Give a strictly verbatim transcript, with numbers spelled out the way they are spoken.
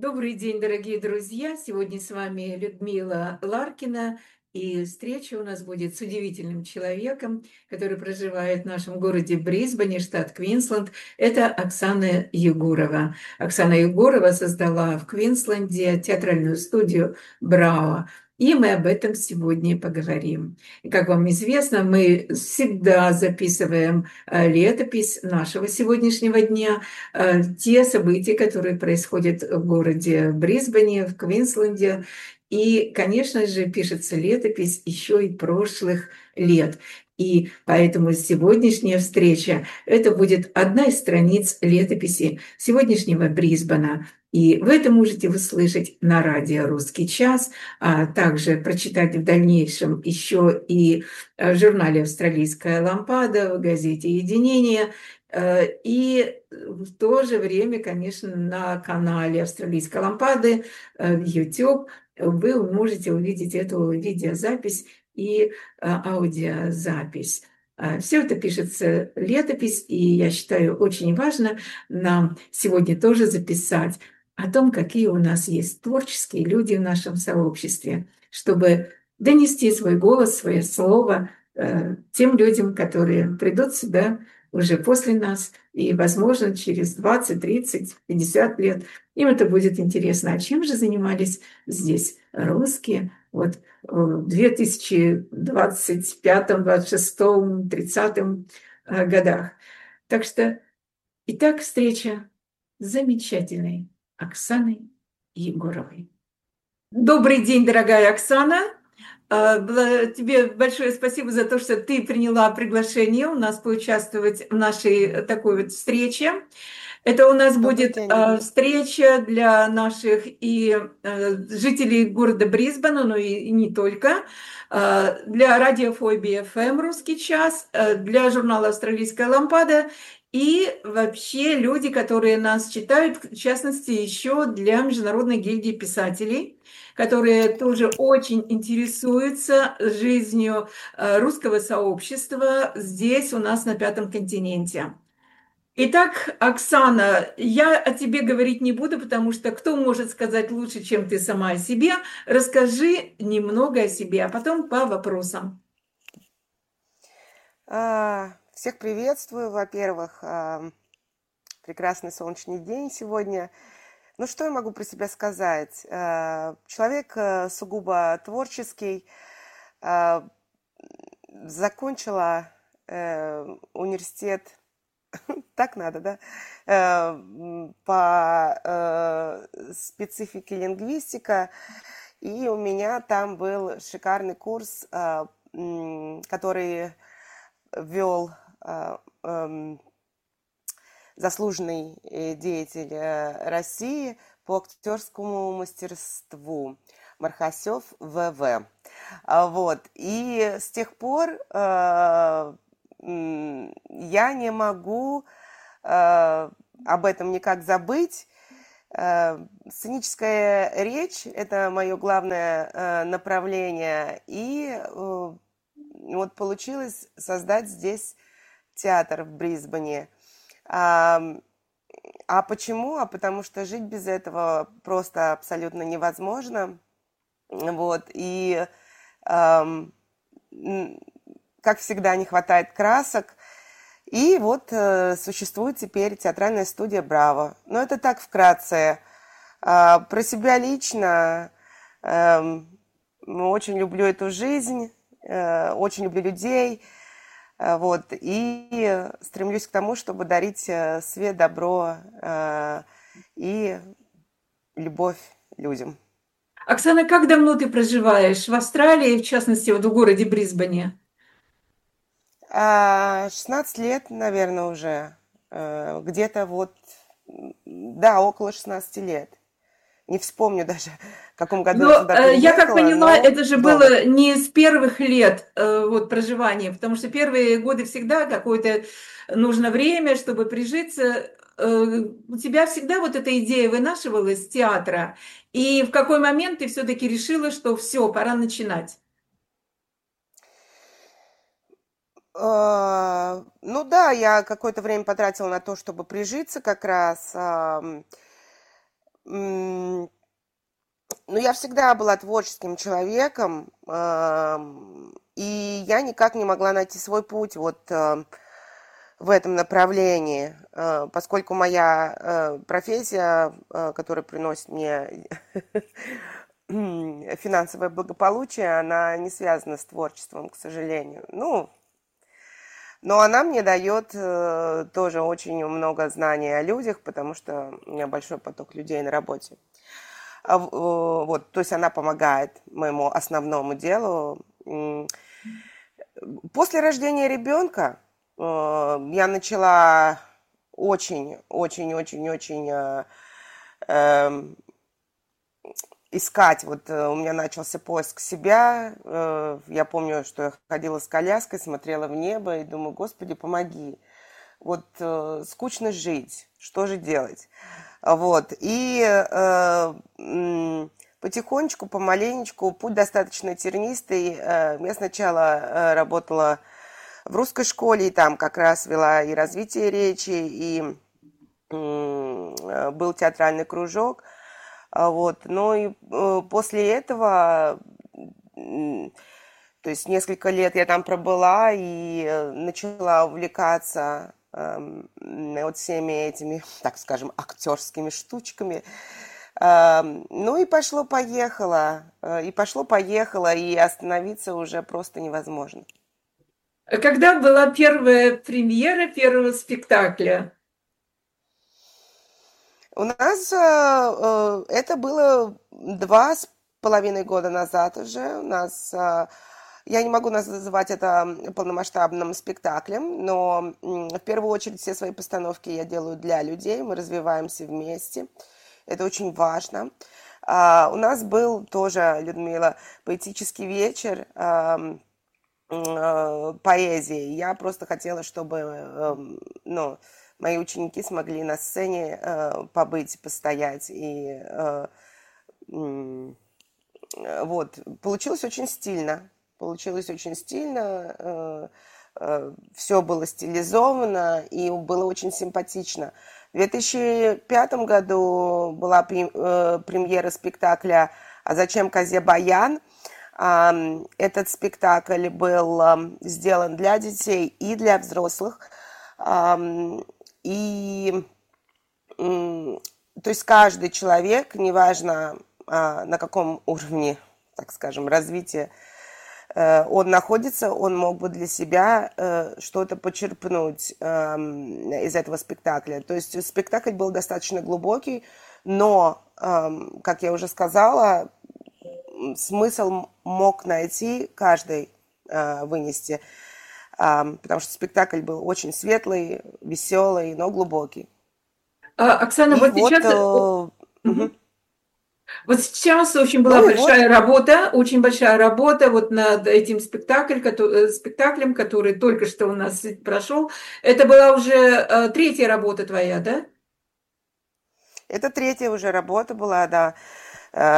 Добрый день, дорогие друзья! Сегодня с вами Людмила Ларкина, и встреча у нас будет с удивительным человеком, который проживает в нашем городе Брисбене, штат Квинсленд. Это Оксана Егорова. Оксана Егорова создала в Квинсленде театральную студию «Браво». И мы об этом сегодня поговорим. И, как вам известно, мы всегда записываем э, летопись нашего сегодняшнего дня, э, те события, которые происходят в городе Брисбене, в Квинсленде. И, конечно же, пишется летопись еще и прошлых лет. И поэтому сегодняшняя встреча – это будет одна из страниц летописи сегодняшнего Брисбена. И вы это можете услышать на радио «Русский час», а также прочитать в дальнейшем еще и в журнале «Австралийская лампада», в газете «Единение». И в то же время, конечно, на канале «Австралийской лампады» в YouTube вы можете увидеть эту видеозапись и аудиозапись. Все это пишется летопись, и я считаю, очень важно нам сегодня тоже записать о том, какие у нас есть творческие люди в нашем сообществе, чтобы донести свой голос, свое слово э, тем людям, которые придут сюда уже после нас, и, возможно, через двадцать, тридцать, пятьдесят лет им это будет интересно. А чем же занимались здесь русские вот в две тысячи двадцать пятом, двадцать шестом, тридцатом годах? Так что, итак, встреча с замечательной Оксаной Егоровой. Добрый день, дорогая Оксана. Тебе большое спасибо за то, что ты приняла приглашение у нас поучаствовать в нашей такой вот встрече. Это у нас Добрый будет день, Людмила. встреча для наших и жителей города Брисбена, но и не только, для радиофобии эф эм «Русский час», для журнала «Австралийская лампада» и вообще люди, которые нас читают, в частности, еще для Международной гильдии писателей, которые тоже очень интересуются жизнью русского сообщества здесь, у нас на Пятом континенте. Итак, Оксана, я о тебе говорить не буду, потому что кто может сказать лучше, чем ты сама о себе? Расскажи немного о себе, а потом по вопросам. А, Всех приветствую. Во-первых, а, прекрасный солнечный день сегодня. Ну, что я могу про себя сказать? А, Человек а, сугубо творческий. А, Закончила э, университет, так надо, да, Э, м, по э, специфике лингвистика. И у меня там был шикарный курс, а, м, который вел а, эм, заслуженный э, деятель э, России по актерскому мастерству Мархасев вэ вэ. А, Вот. И с тех пор э, м, я не могу э, об этом никак забыть. Э, Сценическая речь – это мое главное э, направление. И э, вот получилось создать здесь театр в Брисбене. А, а почему? А потому что жить без этого просто абсолютно невозможно. Вот. И, ам, м, как всегда, не хватает красок. И вот э, существует теперь театральная студия «Браво». Но это так вкратце. А, про себя лично эм, очень люблю эту жизнь, э, очень люблю людей. Э, Вот, и стремлюсь к тому, чтобы дарить э, свет, добро э, и любовь людям. Оксана, как давно ты проживаешь в Австралии, в частности, вот в городе Брисбене? А, шестнадцать лет, наверное, уже. Э, Где-то вот, м, да, около шестнадцати лет. Не вспомню даже, в каком году я Но сюда э, я как переехала, поняла, но это же долго. было не с первых лет э, вот, проживания, потому что первые годы всегда какое-то нужно время, чтобы прижиться. Э, у тебя всегда вот эта идея вынашивалась с театра, и в какой момент ты все-таки решила, что все, пора начинать? А, Ну да, я какое-то время потратила на то, чтобы прижиться как раз. Ам, м, ну, я всегда была творческим человеком, ам, и я никак не могла найти свой путь вот ам, в этом направлении, э, поскольку моя э, профессия, э, которая приносит мне финансовое благополучие, она не связана с творчеством, к сожалению. Ну, но она мне дает э, тоже очень много знаний о людях, потому что у меня большой поток людей на работе. А в- э, вот, то есть она помогает моему основному делу. М, После рождения ребенка э, я начала очень, очень, очень, очень э, эм, искать. Вот э, у меня начался поиск себя. Э, я помню, что я ходила с коляской, смотрела в небо и думаю, Господи, помоги. Вот э, скучно жить, что же делать? А Вот. И э, м, потихонечку, помаленечку, путь достаточно тернистый. Э, я сначала э, работала в русской школе, и там как раз вела и развитие речи, и м, э, был театральный кружок. А Вот. Но и э, после этого, м, то есть несколько лет я там пробыла и э, начала увлекаться эм, вот всеми этими, так скажем, актерскими штучками. Эм, Ну и пошло-поехало, э, и пошло-поехало, и остановиться уже просто невозможно. Когда была первая премьера первого спектакля? У нас э, э, это было два с половиной года назад уже. У нас, э, я не могу называть это полномасштабным спектаклем, но м, в первую очередь все свои постановки я делаю для людей, мы развиваемся вместе. Это очень важно. А, у нас был тоже, Людмила, поэтический вечер, ам, э, поэзии. Я просто хотела, чтобы эм, ну, мои ученики смогли на сцене э, побыть, постоять. И э, м, э, вот, получилось очень стильно. Получилось очень стильно. Э, э, все было стилизовано и было очень симпатично. В две тысячи пятом году была прем- э, премьера спектакля «А зачем козе баян?». Ам, Этот спектакль был ам, сделан для детей и для взрослых. Ам, И м, то есть каждый человек, неважно а, на каком уровне, так скажем, развития э, он находится, он мог бы для себя э, что-то почерпнуть эм, из этого спектакля. То есть спектакль был достаточно глубокий, но, эм, как я уже сказала, м, смысл мог найти каждый э, вынести, Ам, потому что спектакль был очень светлый, веселый, но глубокий. А, Оксана, И вот вот, сейчас, э, о, э, мгм. мгм. Вот сейчас очень была Ну и вот, большая работа, очень большая работа вот над этим спектакль, кото- э, спектаклем, который только что у нас прошел. Это была уже э, третья работа твоя, да? это третья уже работа была, да.